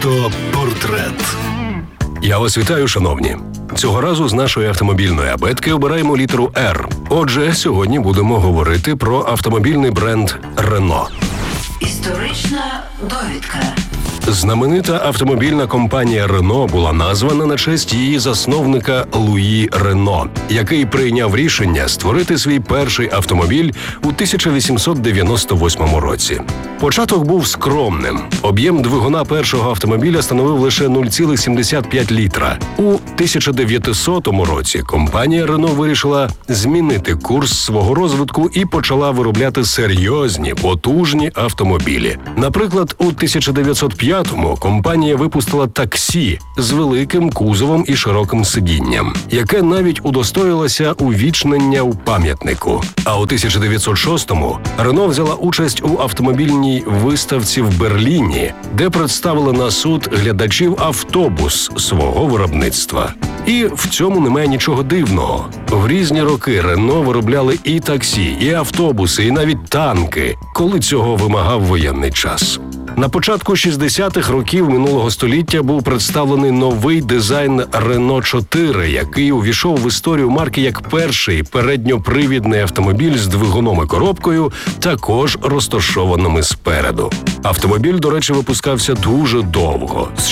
Автопортрет. Я вас вітаю, шановні. Цього разу з нашої автомобільної абетки обираємо літеру «Р». Отже, сьогодні будемо говорити про автомобільний бренд «Рено». Історична довідка. Знаменита автомобільна компанія «Рено» була названа на честь її засновника Луї Рено, який прийняв рішення створити свій перший автомобіль у 1898 році. Початок був скромним. Об'єм двигуна першого автомобіля становив лише 0,75 літра. У 1900 році компанія «Рено» вирішила змінити курс свого розвитку і почала виробляти серйозні, потужні автомобілі. Наприклад, у 1905-му компанія випустила таксі з великим кузовом і широким сидінням, яке навіть удостоїлося увічнення у пам'ятнику. А у 1906-му «Рено» взяла участь у автомобільній виставці в Берліні, де представили на суд глядачів автобус свого виробництва. І в цьому немає нічого дивного. В різні роки «Рено» виробляли і таксі, і автобуси, і навіть танки, коли цього вимагав воєнний час. На початку 60-х років минулого століття був представлений новий дизайн «Рено 4», який увійшов в історію марки як перший передньопривідний автомобіль з двигуном і коробкою, також розташованими спереду. Автомобіль, до речі, випускався дуже довго – з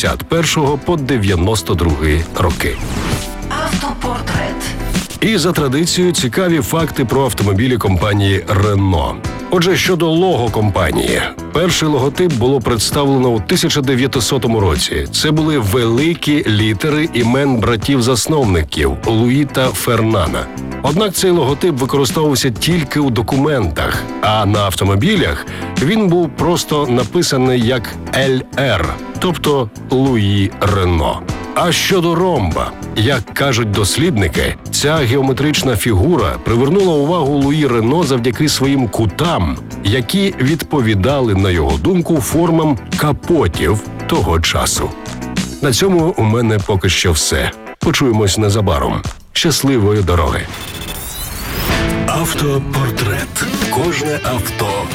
61 по 92 роки. Автопортрет. І за традицією цікаві факти про автомобілі компанії «Рено». Отже, щодо лого компанії. Перший логотип було представлено у 1900 році. Це були великі літери імен братів-засновників Луї та Фернана. Однак цей логотип використовувався тільки у документах, а на автомобілях він був просто написаний як «ЛР», тобто Луї Рено. А щодо ромба, як кажуть дослідники, ця геометрична фігура привернула увагу Луї Рено завдяки своїм кутам, які відповідали, на його думку, формам капотів того часу. На цьому у мене поки що все. Почуємось незабаром. Щасливої дороги! Автопортрет. Кожне авто